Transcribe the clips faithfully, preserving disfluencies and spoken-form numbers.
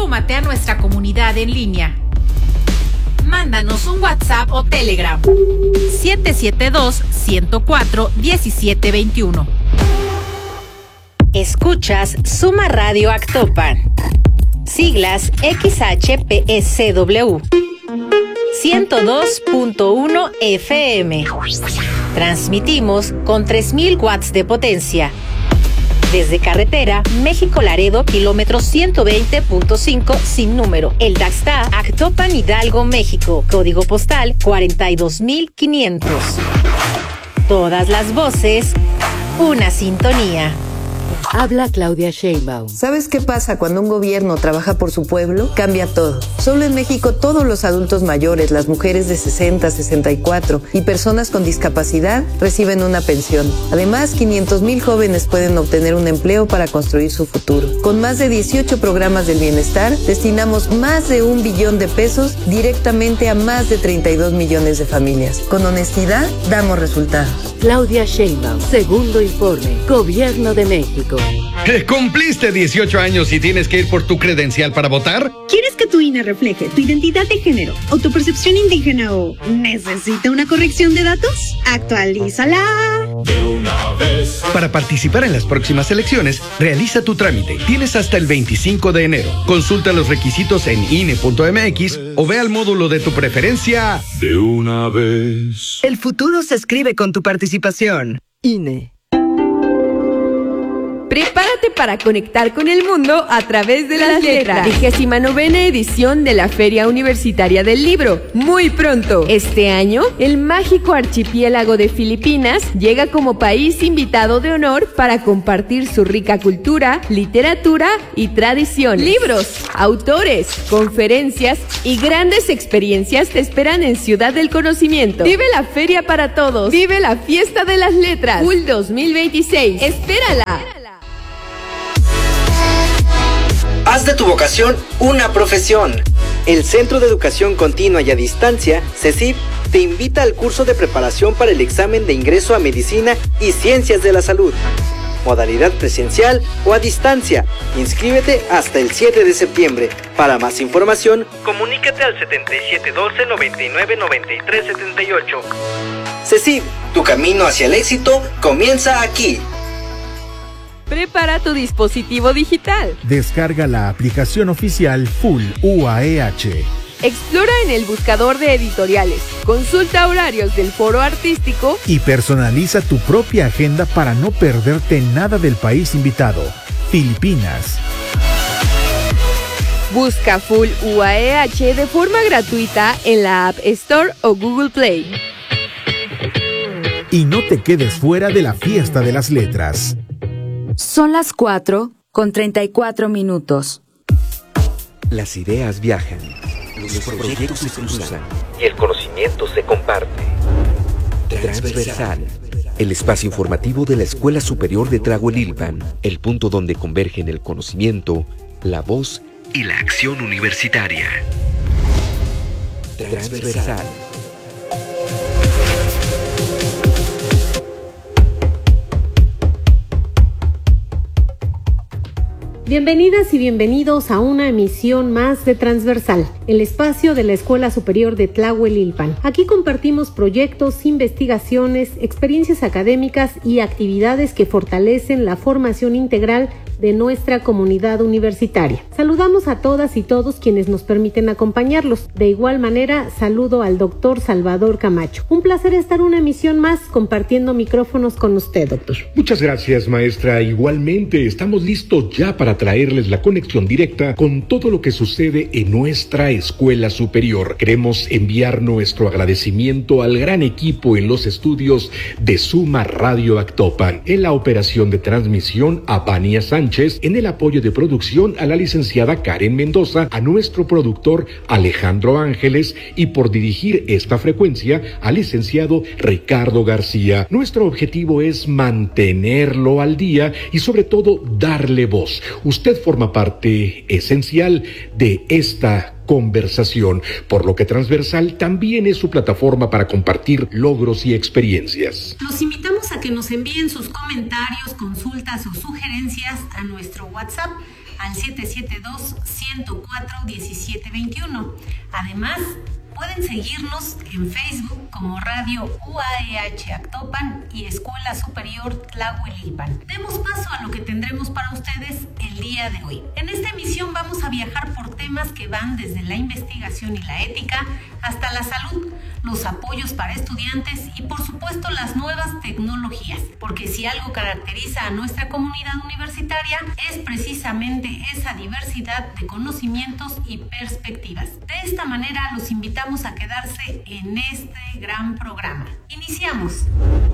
Súmate a nuestra comunidad en línea. Mándanos un WhatsApp o Telegram. siete siete dos, uno cero cuatro, uno siete dos uno. Escuchas Suma Radio Actopan. Siglas X H P S W. ciento dos punto uno F M. Transmitimos con tres mil watts de potencia. Desde carretera, México-Laredo, kilómetro ciento veinte punto cinco, sin número. El Daxta, Actopan, Hidalgo, México. Código postal cuarenta y dos mil quinientos. Todas las voces, una sintonía. Habla Claudia Sheinbaum. ¿Sabes qué pasa cuando un gobierno trabaja por su pueblo? Cambia todo. Solo en México todos los adultos mayores, las mujeres de sesenta, sesenta y cuatro y personas con discapacidad reciben una pensión. Además, quinientos mil jóvenes pueden obtener un empleo para construir su futuro. Con más de dieciocho programas del bienestar, destinamos más de un billón de pesos directamente a más de treinta y dos millones de familias. Con honestidad, damos resultados. Claudia Sheinbaum, segundo informe, Gobierno de México. ¿Cumpliste dieciocho años y tienes que ir por tu credencial para votar? ¿Quieres que tu I N E refleje tu identidad de género o tu percepción indígena o necesita una corrección de datos? ¡Actualízala! De una vez. Para participar en las próximas elecciones, realiza tu trámite. Tienes hasta el veinticinco de enero. Consulta los requisitos en I N E punto M X o ve al módulo de tu preferencia. De una vez. El futuro se escribe con tu participación. I N E. Prepárate para conectar con el mundo a través de las letras. Vigésima novena edición de la Feria Universitaria del Libro. Muy pronto. Este año, el mágico archipiélago de Filipinas llega como país invitado de honor para compartir su rica cultura, literatura y tradición. Libros, autores, conferencias y grandes experiencias te esperan en Ciudad del Conocimiento. Vive la feria para todos. Vive la fiesta de las letras. F U L dos mil veintiséis. Espérala. Haz de tu vocación una profesión. El Centro de Educación Continua y a Distancia, CECIP, te invita al curso de preparación para el examen de ingreso a Medicina y Ciencias de la Salud. Modalidad presencial o a distancia. Inscríbete hasta el siete de septiembre. Para más información, comunícate al setenta y siete doce, noventa y nueve, noventa y tres setenta y ocho. CECIP, tu camino hacia el éxito comienza aquí. Prepara tu dispositivo digital. Descarga la aplicación oficial F U L U A E H. Explora en el buscador de editoriales. Consulta horarios del foro artístico. Y personaliza tu propia agenda para no perderte nada del país invitado, Filipinas. Busca F U L U A E H de forma gratuita en la App Store o Google Play. Y no te quedes fuera de la fiesta de las letras. Son las cuatro con treinta y cuatro minutos. Las ideas viajan, los, los proyectos se cruzan y el conocimiento se comparte. Transversal, el espacio informativo de la Escuela Superior de Tlahuelilpan, el punto donde convergen el conocimiento, la voz y la acción universitaria. Transversal. Bienvenidas y bienvenidos a una emisión más de Transversal, el espacio de la Escuela Superior de Tlahuelilpan. Aquí compartimos proyectos, investigaciones, experiencias académicas y actividades que fortalecen la formación integral de nuestra comunidad universitaria. Saludamos a todas y todos quienes nos permiten acompañarlos. De igual manera, saludo al doctor Salvador Camacho. Un placer estar una emisión más compartiendo micrófonos con usted, doctor. Muchas gracias, maestra. Igualmente, estamos listos ya para traerles la conexión directa con todo lo que sucede en nuestra escuela superior. Queremos enviar nuestro agradecimiento al gran equipo en los estudios de Suma Radio Actopan, en la operación de transmisión a Vania Sánchez, en el apoyo de producción a la licenciada Karen Mendoza, a nuestro productor Alejandro Ángeles y por dirigir esta frecuencia al licenciado Ricardo García. Nuestro objetivo es mantenerlo al día y sobre todo darle voz. Usted forma parte esencial de esta conversación, por lo que Transversal también es su plataforma para compartir logros y experiencias. Los invitamos a que nos envíen sus comentarios, consultas o sugerencias a nuestro WhatsApp al siete siete dos, uno cero cuatro, uno siete dos uno. Además, pueden seguirnos en Facebook como Radio U A E H Actopan y Escuela Superior Tlahuelilpan. Demos paso a lo que tendremos para ustedes el día de hoy. En esta emisión vamos a viajar por temas que van desde la investigación y la ética hasta la salud, los apoyos para estudiantes y por supuesto las nuevas tecnologías. Porque si algo caracteriza a nuestra comunidad universitaria es precisamente esa diversidad de conocimientos y perspectivas. De esta manera los invitamos a quedarse en este gran programa. Iniciamos.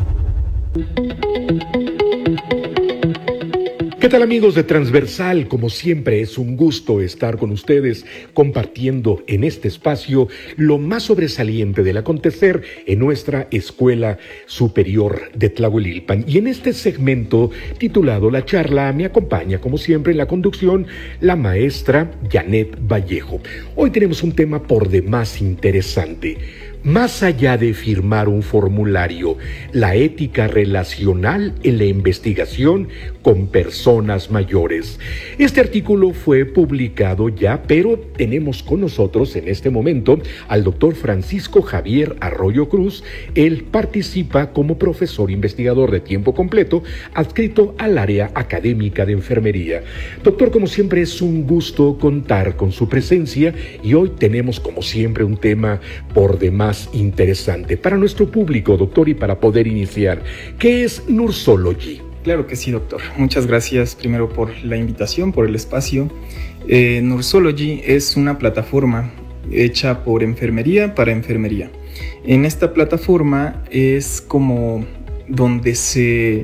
¿Qué tal, amigos de Transversal? Como siempre, es un gusto estar con ustedes compartiendo en este espacio lo más sobresaliente del acontecer en nuestra Escuela Superior de Tlahuelilpan. Y en este segmento titulado La Charla me acompaña, como siempre, en la conducción la maestra Janet Vallejo. Hoy tenemos un tema por demás interesante. Más allá de firmar un formulario, la ética relacional en la investigación con personas mayores. Este artículo fue publicado ya, pero tenemos con nosotros en este momento al doctor Francisco Javier Arroyo Cruz. Él participa como profesor investigador de tiempo completo, adscrito al área académica de enfermería. Doctor, como siempre es un gusto contar con su presencia y hoy tenemos como siempre un tema por demás interesante para nuestro público, doctor, y para poder iniciar. ¿Qué es Nursology? Claro que sí, doctor. Muchas gracias primero por la invitación, por el espacio. Eh, Nursology es una plataforma hecha por enfermería para enfermería. En esta plataforma es como donde se,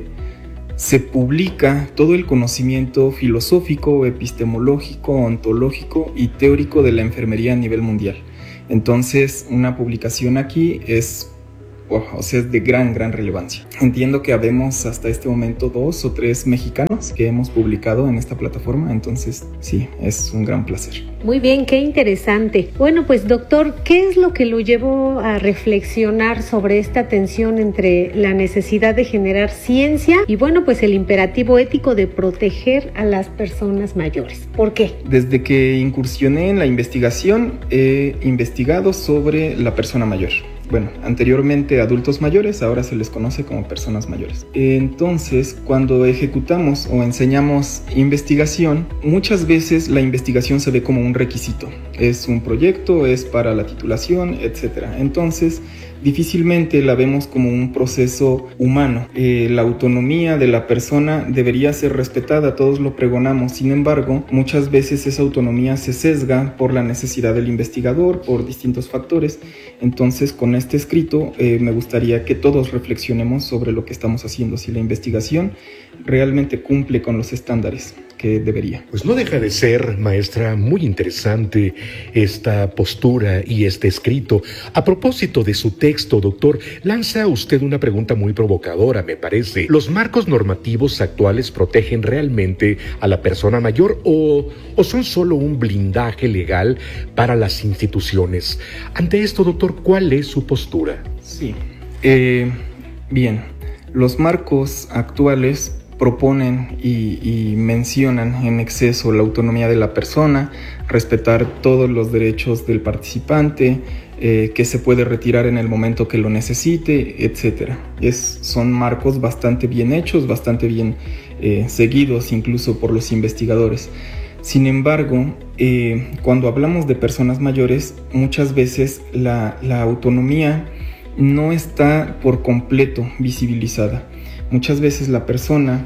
se publica todo el conocimiento filosófico, epistemológico, ontológico y teórico de la enfermería a nivel mundial. Entonces, una publicación aquí es, oh, o sea, es de gran, gran relevancia. Entiendo que habemos hasta este momento dos o tres mexicanos que hemos publicado en esta plataforma, entonces sí, es un gran placer. Muy bien, qué interesante. Bueno, pues doctor, ¿qué es lo que lo llevó a reflexionar sobre esta tensión entre la necesidad de generar ciencia y bueno, pues el imperativo ético de proteger a las personas mayores? ¿Por qué? Desde que incursioné en la investigación, he investigado sobre la persona mayor. Bueno, anteriormente adultos mayores, ahora se les conoce como personas mayores. Entonces, cuando ejecutamos o enseñamos investigación, muchas veces la investigación se ve como un requisito. Es un proyecto, es para la titulación, etcétera. Entonces, difícilmente la vemos como un proceso humano. Eh, la autonomía de la persona debería ser respetada, todos lo pregonamos. Sin embargo, muchas veces esa autonomía se sesga por la necesidad del investigador, por distintos factores. Entonces, con este escrito eh, me gustaría que todos reflexionemos sobre lo que estamos haciendo, si la investigación realmente cumple con los estándares que debería. Pues no deja de ser, maestra, muy interesante esta postura y este escrito. A propósito de su texto, doctor, lanza usted una pregunta muy provocadora, me parece. ¿Los marcos normativos actuales protegen realmente a la persona mayor o, o son solo un blindaje legal para las instituciones? Ante esto, doctor, ¿cuál es su postura? Sí, eh, bien, los marcos actuales proponen y, y mencionan en exceso la autonomía de la persona, respetar todos los derechos del participante, eh, que se puede retirar en el momento que lo necesite, etcétera. Es, son marcos bastante bien hechos, bastante bien eh, seguidos incluso por los investigadores. Sin embargo, eh, cuando hablamos de personas mayores, muchas veces la, la autonomía no está por completo visibilizada. Muchas veces la persona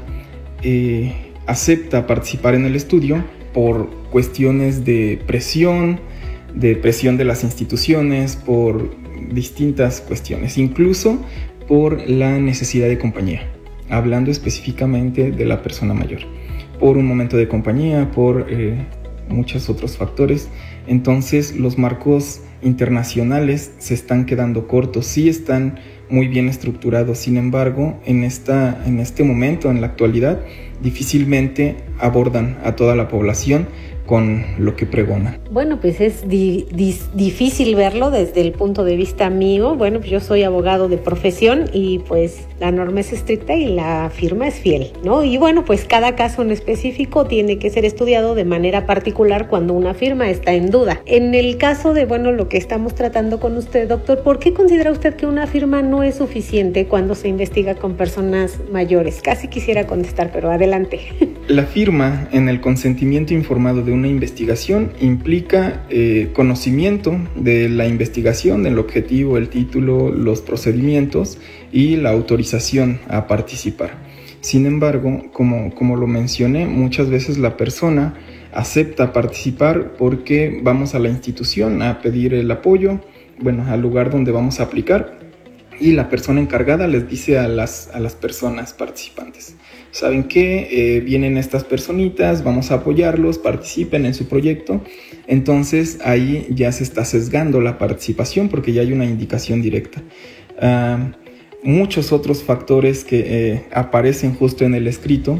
eh, acepta participar en el estudio por cuestiones de presión, de presión de las instituciones, por distintas cuestiones, incluso por la necesidad de compañía, hablando específicamente de la persona mayor, por un momento de compañía, por eh, muchos otros factores. Entonces los marcos internacionales se están quedando cortos, sí están muy bien estructurados, sin embargo, en, esta, en este momento, en la actualidad, difícilmente abordan a toda la población con lo que pregonan. Bueno, pues es di- di- difícil verlo desde el punto de vista mío. Bueno, pues yo soy abogado de profesión y pues la norma es estricta y la firma es fiel, ¿no? Y bueno, pues cada caso en específico tiene que ser estudiado de manera particular cuando una firma está en duda. En el caso de, bueno, lo que estamos tratando con usted, doctor, ¿por qué considera usted que una firma no es suficiente cuando se investiga con personas mayores? Casi quisiera contestar, pero adelante. La firma en el consentimiento informado de una investigación implica eh, conocimiento de la investigación, del objetivo, el título, los procedimientos y la autorización a participar. Sin embargo, como, como lo mencioné, muchas veces la persona acepta participar porque vamos a la institución a pedir el apoyo, bueno, al lugar donde vamos a aplicar, y la persona encargada les dice a las, a las personas participantes: ¿saben qué? Eh, vienen estas personitas, vamos a apoyarlos, participen en su proyecto. Entonces ahí ya se está sesgando la participación porque ya hay una indicación directa. Uh, muchos otros factores que eh, aparecen justo en el escrito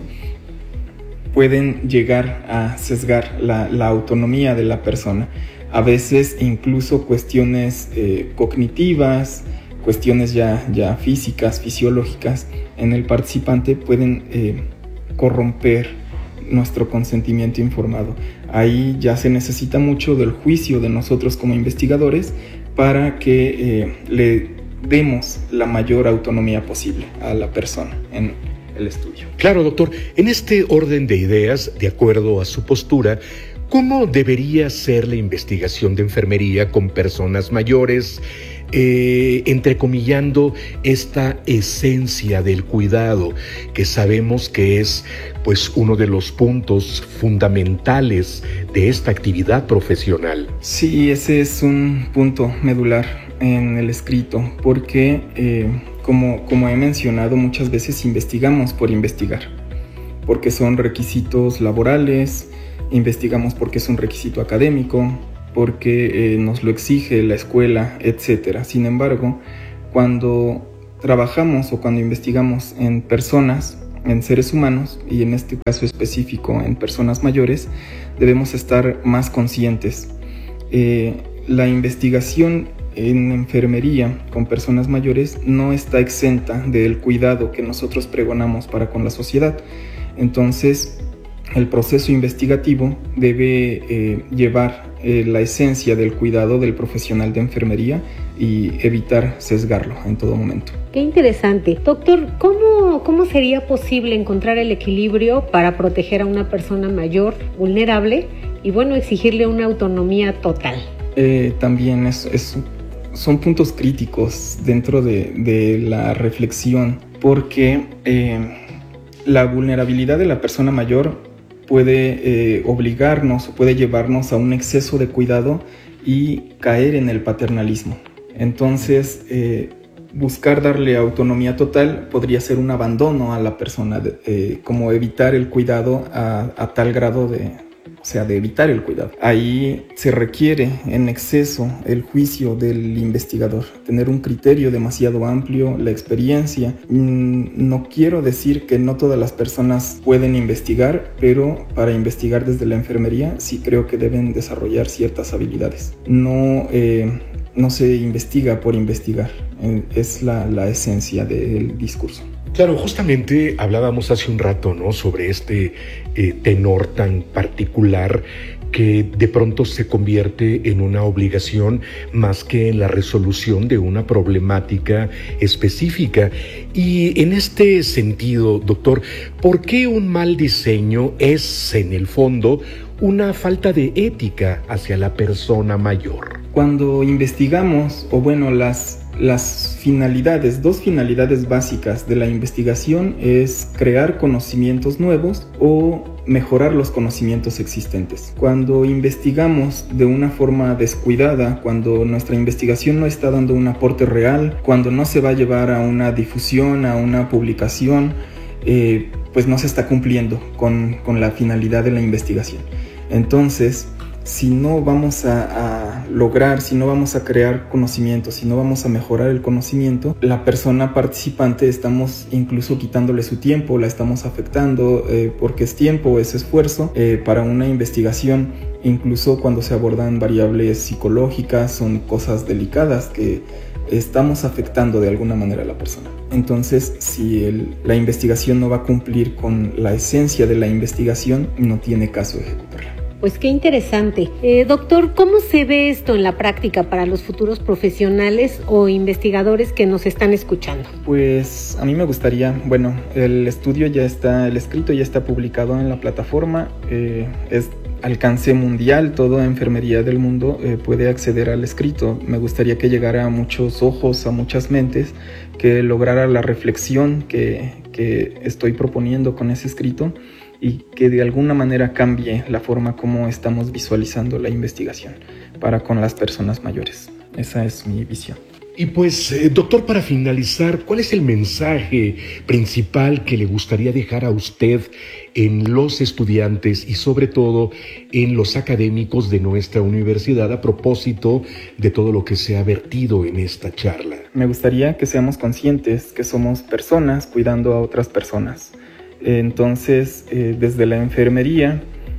pueden llegar a sesgar la, la autonomía de la persona. A veces incluso cuestiones eh, cognitivas, cuestiones ya, ya físicas, fisiológicas en el participante pueden eh, corromper nuestro consentimiento informado. Ahí ya se necesita mucho del juicio de nosotros como investigadores para que eh, le demos la mayor autonomía posible a la persona en el estudio. Claro, doctor. En este orden de ideas, de acuerdo a su postura, ¿cómo debería ser la investigación de enfermería con personas mayores? Eh, entrecomillando esta esencia del cuidado que sabemos que es pues uno de los puntos fundamentales de esta actividad profesional. Sí, ese es un punto medular en el escrito porque eh, como, como he mencionado, muchas veces investigamos por investigar, porque son requisitos laborales, investigamos porque es un requisito académico, porque eh, nos lo exige la escuela, etcétera. Sin embargo, cuando trabajamos o cuando investigamos en personas, en seres humanos, y en este caso específico en personas mayores, debemos estar más conscientes. Eh, la investigación en enfermería con personas mayores no está exenta del cuidado que nosotros pregonamos para con la sociedad. Entonces, el proceso investigativo debe eh, llevar eh, la esencia del cuidado del profesional de enfermería y evitar sesgarlo en todo momento. Qué interesante. Doctor, ¿cómo, cómo sería posible encontrar el equilibrio para proteger a una persona mayor, vulnerable, y bueno, exigirle una autonomía total? Eh, también es, es, son puntos críticos dentro de, de la reflexión, porque eh, la vulnerabilidad de la persona mayor puede eh, obligarnos o puede llevarnos a un exceso de cuidado y caer en el paternalismo. Entonces, eh, buscar darle autonomía total podría ser un abandono a la persona, de, eh, como evitar el cuidado a, a tal grado de, o sea, de evitar el cuidado. Ahí se requiere en exceso el juicio del investigador, tener un criterio demasiado amplio, la experiencia. No quiero decir que no todas las personas pueden investigar, pero para investigar desde la enfermería sí creo que deben desarrollar ciertas habilidades. No, eh, no se investiga por investigar, es la, la esencia del discurso. Claro, justamente hablábamos hace un rato, ¿no?, sobre este eh, tenor tan particular que de pronto se convierte en una obligación más que en la resolución de una problemática específica. Y en este sentido, doctor, ¿por qué un mal diseño es, en el fondo, una falta de ética hacia la persona mayor? Cuando investigamos, o bueno, las... Las finalidades, dos finalidades básicas de la investigación es crear conocimientos nuevos o mejorar los conocimientos existentes. Cuando investigamos de una forma descuidada, cuando nuestra investigación no está dando un aporte real, cuando no se va a llevar a una difusión, a una publicación, eh, pues no se está cumpliendo con, con la finalidad de la investigación. Entonces, si no vamos a, a lograr, si no vamos a crear conocimiento, si no vamos a mejorar el conocimiento, la persona participante estamos incluso quitándole su tiempo, la estamos afectando, eh, porque es tiempo, es esfuerzo eh, para una investigación. Incluso cuando se abordan variables psicológicas, son cosas delicadas que estamos afectando de alguna manera a la persona. Entonces, si el, la investigación no va a cumplir con la esencia de la investigación, no tiene caso ejecutarla. Pues qué interesante. Eh, doctor, ¿cómo se ve esto en la práctica para los futuros profesionales o investigadores que nos están escuchando? Pues a mí me gustaría, bueno, el estudio ya está, el escrito ya está publicado en la plataforma, eh, es alcance mundial, toda enfermería del mundo eh, puede acceder al escrito. Me gustaría que llegara a muchos ojos, a muchas mentes, que lograra la reflexión que, que estoy proponiendo con ese escrito y que de alguna manera cambie la forma como estamos visualizando la investigación para con las personas mayores. Esa es mi visión. Y pues, eh, doctor, para finalizar, ¿cuál es el mensaje principal que le gustaría dejar a usted en los estudiantes y sobre todo en los académicos de nuestra universidad a propósito de todo lo que se ha vertido en esta charla? Me gustaría que seamos conscientes que somos personas cuidando a otras personas. Entonces, eh, desde la enfermería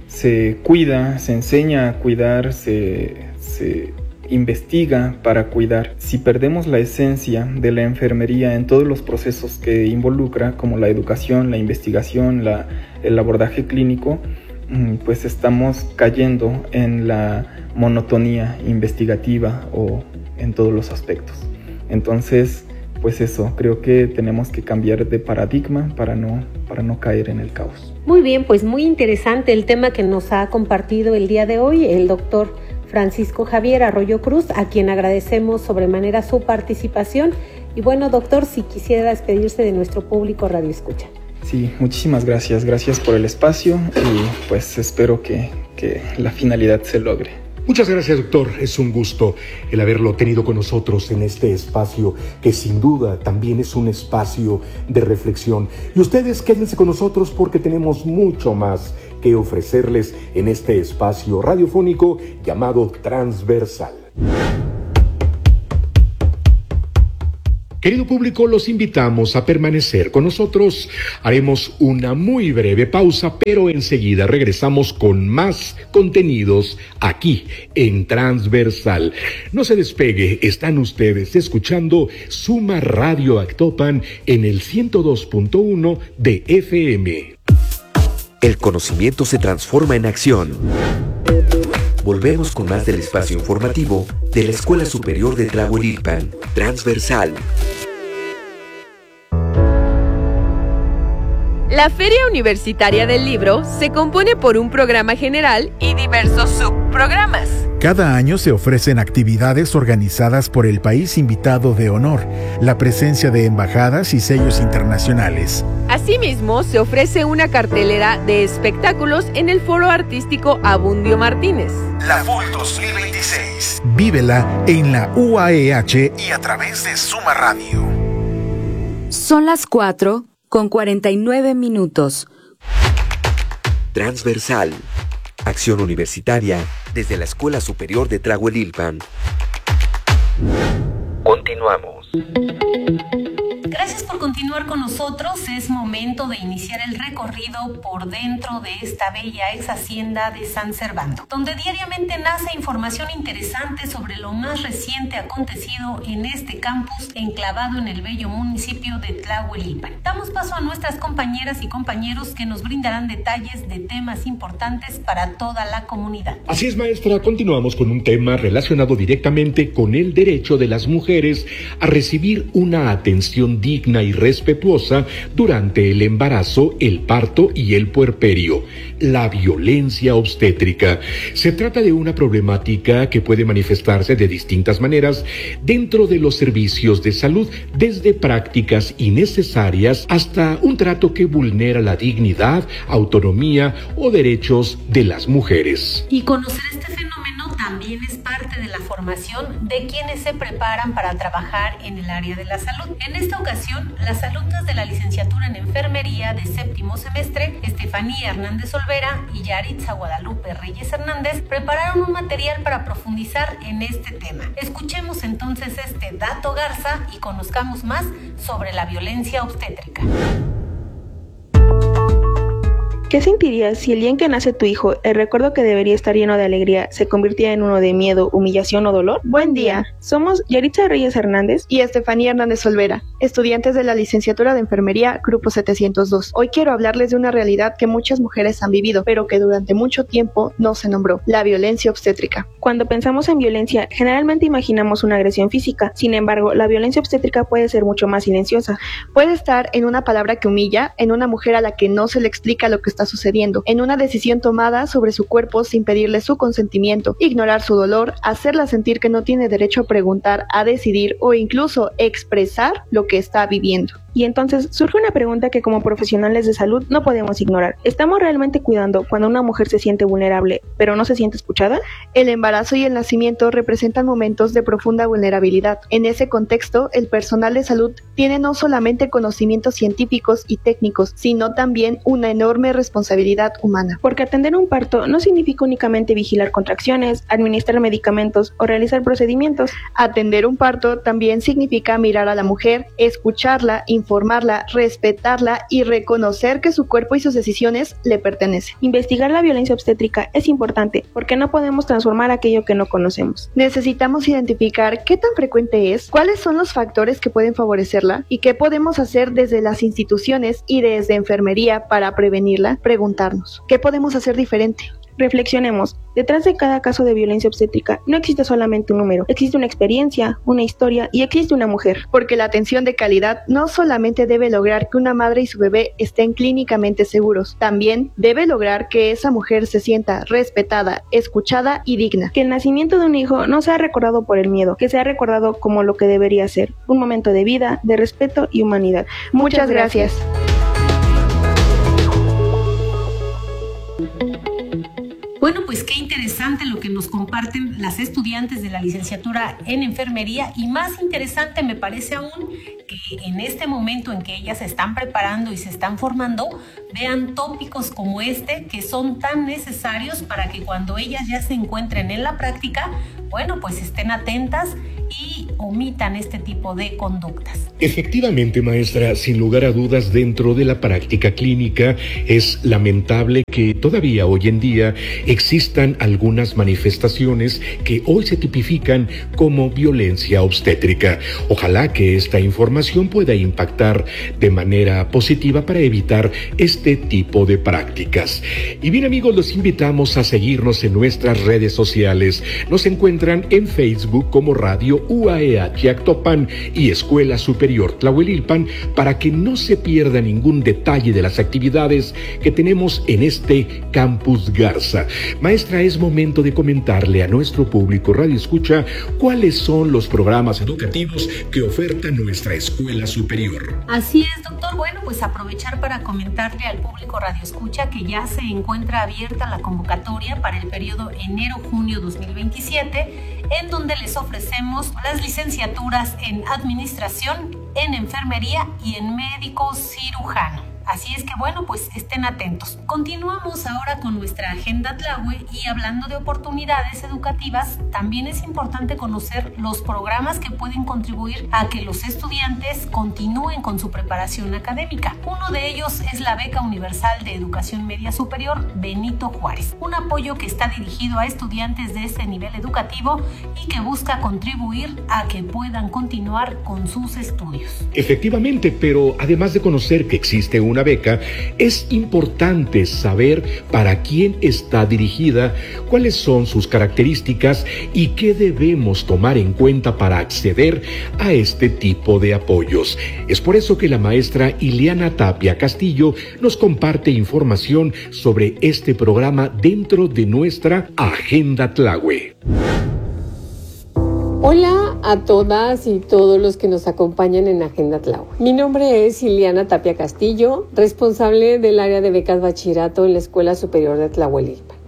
se cuida, se enseña a cuidar, se, se investiga para cuidar. Si perdemos la esencia de la enfermería en todos los procesos que involucra, como la educación, la investigación, la, el abordaje clínico, pues estamos cayendo en la monotonía investigativa o en todos los aspectos. Entonces, pues eso, creo que tenemos que cambiar de paradigma para no, para no caer en el caos. Muy bien, pues muy interesante el tema que nos ha compartido el día de hoy el doctor Francisco Javier Arroyo Cruz, a quien agradecemos sobremanera su participación. Y bueno, doctor, si quisiera despedirse de nuestro público Radio Escucha. Sí, muchísimas gracias, gracias por el espacio y pues espero que, que la finalidad se logre. Muchas gracias, doctor. Es un gusto el haberlo tenido con nosotros en este espacio que sin duda también es un espacio de reflexión. Y ustedes quédense con nosotros porque tenemos mucho más que ofrecerles en este espacio radiofónico llamado Transversal. Querido público, los invitamos a permanecer con nosotros. Haremos una muy breve pausa, pero enseguida regresamos con más contenidos aquí en Transversal. No se despegue, están ustedes escuchando Suma Radio Actopan en el ciento dos punto uno de F M. El conocimiento se transforma en acción. Volvemos con más del espacio informativo de la Escuela Superior de Tlahuelilpan, Transversal. La Feria Universitaria del Libro se compone por un programa general y diversos subprogramas. Cada año se ofrecen actividades organizadas por el país invitado de honor, la presencia de embajadas y sellos internacionales. Asimismo, se ofrece una cartelera de espectáculos en el Foro Artístico Abundio Martínez. La F U L dos mil veintiséis. Vívela en la U A E H y a través de Suma Radio. Son las cuatro con cuarenta y nueve minutos. Transversal. Acción universitaria desde la Escuela Superior de Tlahuelilpan. Continuamos. Gracias por continuar con nosotros. Es momento de iniciar el recorrido por dentro de esta bella ex hacienda de San Servando, donde diariamente nace información interesante sobre lo más reciente acontecido en este campus enclavado en el bello municipio de Tlahuelilpan. Damos paso a nuestras compañeras y compañeros que nos brindarán detalles de temas importantes para toda la comunidad. Así es, maestra, continuamos con un tema relacionado directamente con el derecho de las mujeres a recibir una atención digna y respetuosa durante el embarazo, el parto y el puerperio, la violencia obstétrica. Se trata de una problemática que puede manifestarse de distintas maneras dentro de los servicios de salud, desde prácticas innecesarias hasta un trato que vulnera la dignidad, autonomía o derechos de las mujeres. Y conocer este fenómeno también es parte de la formación de quienes se preparan para trabajar en el área de la salud. En esta ocasión, las alumnas de la licenciatura en enfermería de séptimo semestre, Estefanía Hernández Olvera y Yaritza Guadalupe Reyes Hernández, prepararon un material para profundizar en este tema. Escuchemos entonces este dato Garza y conozcamos más sobre la violencia obstétrica. ¿Qué sentirías si el día en que nace tu hijo, el recuerdo que debería estar lleno de alegría, se convirtiera en uno de miedo, humillación o dolor? Buen día, somos Yaritza Reyes Hernández y Estefanía Hernández Olvera, estudiantes de la licenciatura de enfermería, grupo setecientos dos. Hoy quiero hablarles de una realidad que muchas mujeres han vivido, pero que durante mucho tiempo no se nombró: la violencia obstétrica. Cuando pensamos en violencia, generalmente imaginamos una agresión física. Sin embargo, la violencia obstétrica puede ser mucho más silenciosa. Puede estar en una palabra que humilla, en una mujer a la que no se le explica lo que está sucediendo, en una decisión tomada sobre su cuerpo sin pedirle su consentimiento, ignorar su dolor, hacerla sentir que no tiene derecho a preguntar, a decidir o incluso expresar lo que está viviendo. Y entonces surge una pregunta que como profesionales de salud no podemos ignorar. ¿Estamos realmente cuidando cuando una mujer se siente vulnerable, pero no se siente escuchada? El embarazo y el nacimiento representan momentos de profunda vulnerabilidad. En ese contexto, el personal de salud tiene no solamente conocimientos científicos y técnicos, sino también una enorme responsabilidad humana. Porque atender un parto no significa únicamente vigilar contracciones, administrar medicamentos o realizar procedimientos. Atender un parto también significa mirar a la mujer, escucharla, informarla, respetarla y reconocer que su cuerpo y sus decisiones le pertenecen. Investigar la violencia obstétrica es importante porque no podemos transformar aquello que no conocemos. Necesitamos identificar qué tan frecuente es, cuáles son los factores que pueden favorecerla y qué podemos hacer desde las instituciones y desde enfermería para prevenirla. Preguntarnos, ¿qué podemos hacer diferente? Reflexionemos. Detrás de cada caso de violencia obstétrica no existe solamente un número, existe una experiencia, una historia y existe una mujer. Porque la atención de calidad no solamente debe lograr que una madre y su bebé estén clínicamente seguros, también debe lograr que esa mujer se sienta respetada, escuchada y digna. Que el nacimiento de un hijo no sea recordado por el miedo, que sea recordado como lo que debería ser, un momento de vida, de respeto y humanidad. Muchas, Muchas gracias. gracias. Bueno, pues qué interesante lo que nos comparten las estudiantes de la licenciatura en enfermería y más interesante me parece aún que en este momento en que ellas se están preparando y se están formando, vean tópicos como este que son tan necesarios para que cuando ellas ya se encuentren en la práctica, bueno, pues estén atentas y omitan este tipo de conductas. Efectivamente, maestra, sin lugar a dudas, dentro de la práctica clínica es lamentable que todavía hoy en día existan algunas manifestaciones que hoy se tipifican como violencia obstétrica. Ojalá que esta información pueda impactar de manera positiva para evitar este tipo de prácticas. Y bien, amigos, los invitamos a seguirnos en nuestras redes sociales. Nos encuentran en Facebook como Radio U A E H Actopan y Escuela Superior Tlahuelilpan para que no se pierda ningún detalle de las actividades que tenemos en este Campus Garza. Maestra, es momento de comentarle a nuestro público Radio Escucha cuáles son los programas educativos que oferta nuestra Escuela Superior. Así es, doctor. Bueno, pues aprovechar para comentarle al público Radio Escucha que ya se encuentra abierta la convocatoria para el periodo enero-junio dos mil veintisiete, en donde les ofrecemos las licenciaturas en Administración, en Enfermería y en Médico Cirujano. Así es que bueno, pues estén atentos. Continuamos ahora con nuestra agenda Tlahue y hablando de oportunidades educativas, también es importante conocer los programas que pueden contribuir a que los estudiantes continúen con su preparación académica. Uno de ellos es la Beca Universal de Educación Media Superior Benito Juárez, un apoyo que está dirigido a estudiantes de este nivel educativo y que busca contribuir a que puedan continuar con sus estudios. Efectivamente, pero además de conocer que existe un una beca, es importante saber para quién está dirigida, cuáles son sus características y qué debemos tomar en cuenta para acceder a este tipo de apoyos. Es por eso que la maestra Ileana Tapia Castillo nos comparte información sobre este programa dentro de nuestra Agenda Tlahue. Hola a todas y todos los que nos acompañan en Agenda Tlahue. Mi nombre es Ileana Tapia Castillo, responsable del área de becas bachillerato en la Escuela Superior de Tlahuelilpan.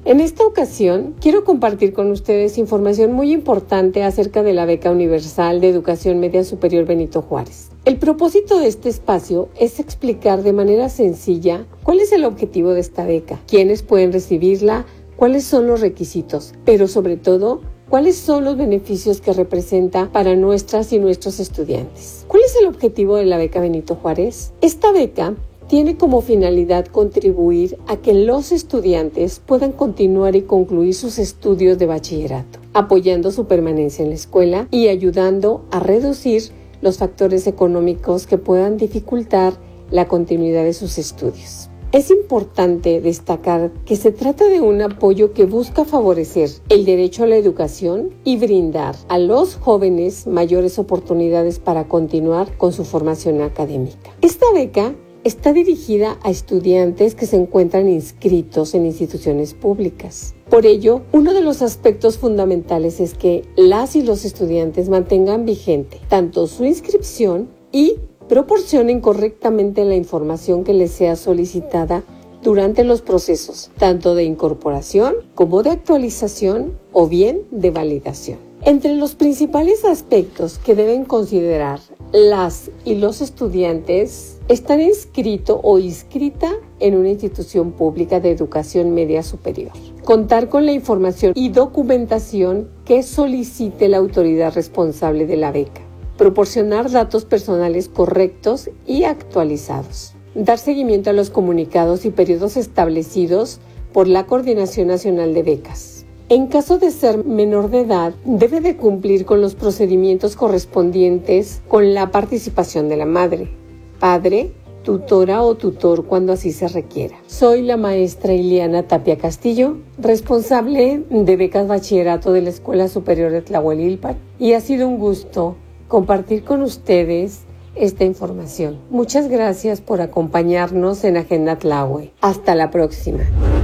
En esta ocasión, quiero compartir con ustedes información muy importante acerca de la Beca Universal de Educación Media Superior Benito Juárez. El propósito de este espacio es explicar de manera sencilla cuál es el objetivo de esta beca, quiénes pueden recibirla, cuáles son los requisitos, pero sobre todo, cuáles son los beneficios que representa para nuestras y nuestros estudiantes. ¿Cuál es el objetivo de la Beca Benito Juárez? Esta beca tiene como finalidad contribuir a que los estudiantes puedan continuar y concluir sus estudios de bachillerato, apoyando su permanencia en la escuela y ayudando a reducir los factores económicos que puedan dificultar la continuidad de sus estudios. Es importante destacar que se trata de un apoyo que busca favorecer el derecho a la educación y brindar a los jóvenes mayores oportunidades para continuar con su formación académica. Esta beca está dirigida a estudiantes que se encuentran inscritos en instituciones públicas. Por ello, uno de los aspectos fundamentales es que las y los estudiantes mantengan vigente tanto su inscripción y proporcionen correctamente la información que les sea solicitada durante los procesos, tanto de incorporación como de actualización o bien de validación. Entre los principales aspectos que deben considerar las y los estudiantes, estar inscrito o inscrita en una institución pública de educación media superior, contar con la información y documentación que solicite la autoridad responsable de la beca, proporcionar datos personales correctos y actualizados, dar seguimiento a los comunicados y periodos establecidos por la Coordinación Nacional de Becas. En caso de ser menor de edad, debe de cumplir con los procedimientos correspondientes con la participación de la madre, padre, tutora o tutor cuando así se requiera. Soy la maestra Iliana Tapia Castillo, responsable de becas bachillerato de la Escuela Superior de Tlahuelilpan, y ha sido un gusto compartir con ustedes esta información. Muchas gracias por acompañarnos en Agenda Tlahue. Hasta la próxima.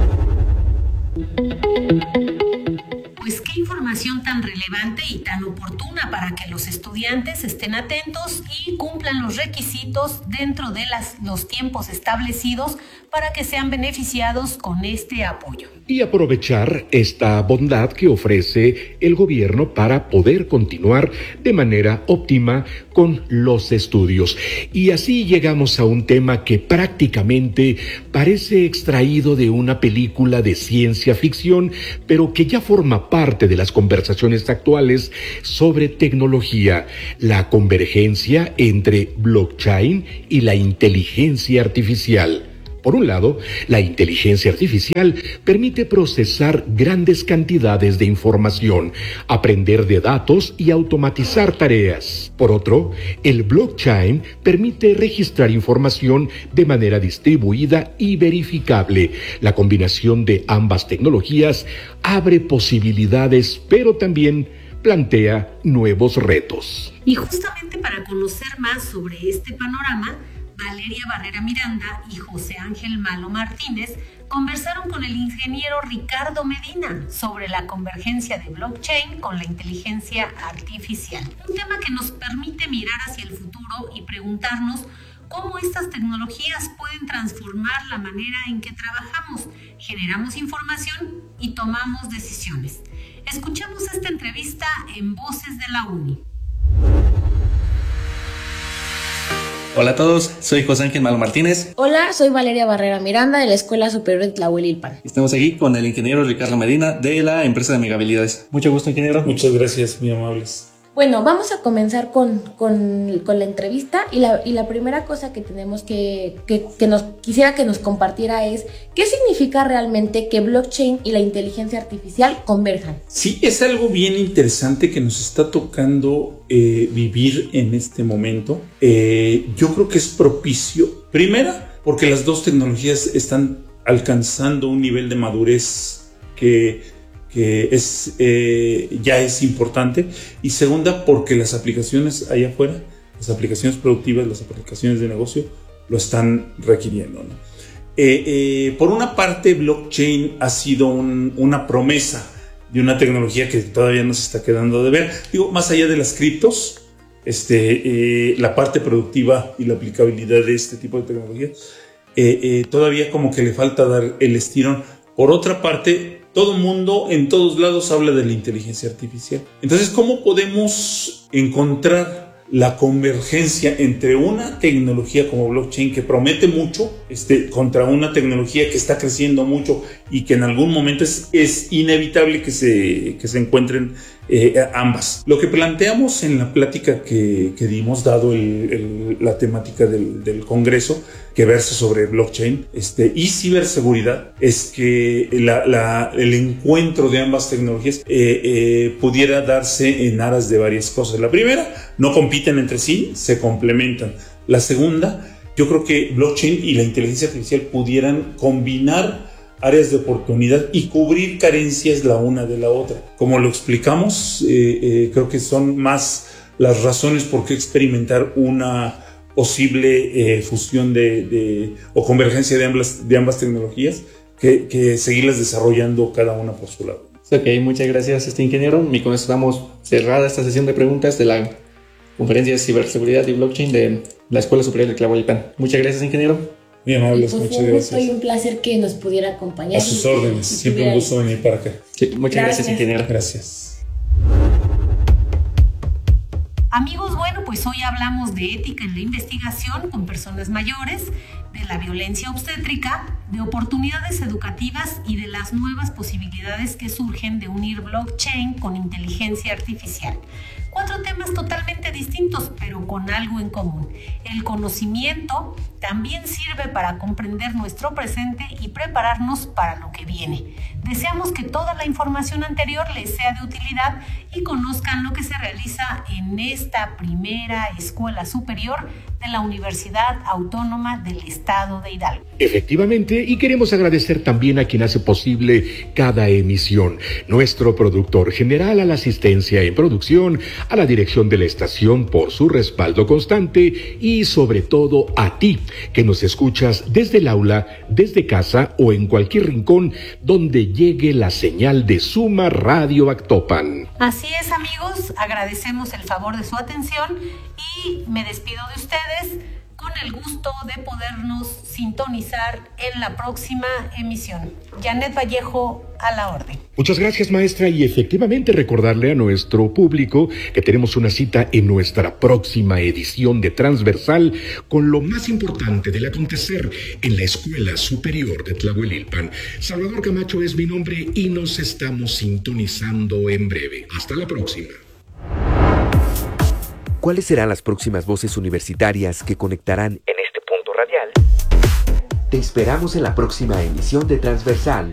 Pues qué información tan relevante y tan oportuna para que los estudiantes estén atentos y cumplan los requisitos dentro de las, los tiempos establecidos para que sean beneficiados con este apoyo. Y aprovechar esta bondad que ofrece el gobierno para poder continuar de manera óptima con los estudios. Y así llegamos a un tema que prácticamente parece extraído de una película de ciencia ficción, pero que ya forma parte de las conversaciones actuales sobre tecnología, la convergencia entre blockchain y la inteligencia artificial. Por un lado, la inteligencia artificial permite procesar grandes cantidades de información, aprender de datos y automatizar tareas. Por otro, el blockchain permite registrar información de manera distribuida y verificable. La combinación de ambas tecnologías abre posibilidades, pero también plantea nuevos retos. Y justamente para conocer más sobre este panorama, Valeria Barrera Miranda y José Ángel Malo Martínez conversaron con el ingeniero Ricardo Medina sobre la convergencia de blockchain con la inteligencia artificial. Un tema que nos permite mirar hacia el futuro y preguntarnos cómo estas tecnologías pueden transformar la manera en que trabajamos, generamos información y tomamos decisiones. Escuchamos esta entrevista en Voces de la Uni. Hola a todos, soy José Ángel Malo Martínez. Hola, soy Valeria Barrera Miranda de la Escuela Superior de Tlahuelilpan. Estamos aquí con el ingeniero Ricardo Medina de la empresa de Megahabilidades. Mucho gusto, ingeniero. Muchas gracias, muy amables. Bueno, vamos a comenzar con, con, con la entrevista y la, y la primera cosa que tenemos que, que, que nos quisiera que nos compartiera es ¿qué significa realmente que blockchain y la inteligencia artificial converjan? Sí, es algo bien interesante que nos está tocando eh, vivir en este momento. Eh, yo creo que es propicio, primera, porque las dos tecnologías están alcanzando un nivel de madurez que... que es, eh, ya es importante, y segunda porque las aplicaciones allá afuera, las aplicaciones productivas, las aplicaciones de negocio lo están requiriendo, ¿no? Eh, eh, por una parte, blockchain ha sido un, una promesa de una tecnología que todavía nos está quedando de ver. Digo, más allá de las criptos, este, eh, la parte productiva y la aplicabilidad de este tipo de tecnología, eh, eh, todavía como que le falta dar el estirón. Por otra parte, todo mundo en todos lados habla de la inteligencia artificial. Entonces, ¿cómo podemos encontrar la convergencia entre una tecnología como blockchain que promete mucho este, contra una tecnología que está creciendo mucho y que en algún momento es, es inevitable que se, que se encuentren eh, ambas? Lo que planteamos en la plática que, que dimos, dado el, el, la temática del, del Congreso, que versa sobre blockchain este, y ciberseguridad, es que la, la, el encuentro de ambas tecnologías eh, eh, pudiera darse en aras de varias cosas. La primera, no compiten entre sí, se complementan. La segunda, yo creo que blockchain y la inteligencia artificial pudieran combinar áreas de oportunidad y cubrir carencias la una de la otra. Como lo explicamos, eh, eh, creo que son más las razones por qué experimentar una posible eh, fusión de, de, o convergencia de ambas, de ambas tecnologías que, que seguirlas desarrollando cada una por su lado. Ok, muchas gracias, este ingeniero. Y con eso damos cerrada esta sesión de preguntas de la conferencia de ciberseguridad y blockchain de la Escuela Superior de Tlahuelilpan. Muchas gracias, ingeniero. Muy amables, pues muchas un gracias. gusto y un placer que nos pudiera acompañar. A sus órdenes, siempre un gusto venir para acá. Sí, muchas gracias, gracias ingeniero. Gracias. Amigos, bueno, pues hoy hablamos de ética en la investigación con personas mayores, de la violencia obstétrica, de oportunidades educativas y de las nuevas posibilidades que surgen de unir blockchain con inteligencia artificial. Cuatro temas totalmente distintos, pero con algo en común. El conocimiento también sirve para comprender nuestro presente y prepararnos para lo que viene. Deseamos que toda la información anterior les sea de utilidad y conozcan lo que se realiza en esta primera escuela superior de la Universidad Autónoma del Estado de Hidalgo. Efectivamente, y queremos agradecer también a quien hace posible cada emisión, nuestro productor general, a la asistencia en producción, a la dirección de la estación por su respaldo constante y sobre todo a ti, que nos escuchas desde el aula, desde casa o en cualquier rincón donde llegue la señal de Suma Radio Actopan. Así es, amigos, agradecemos el favor de su atención y me despido de ustedes con el gusto de podernos sintonizar en la próxima emisión. Janet Vallejo, a la orden. Muchas gracias, maestra, y efectivamente recordarle a nuestro público que tenemos una cita en nuestra próxima edición de Transversal con lo más importante del acontecer en la Escuela Superior de Tlahuelilpan. Salvador Camacho es mi nombre y nos estamos sintonizando en breve. Hasta la próxima. ¿Cuáles serán las próximas voces universitarias que conectarán en este punto radial? Te esperamos en la próxima emisión de Transversal.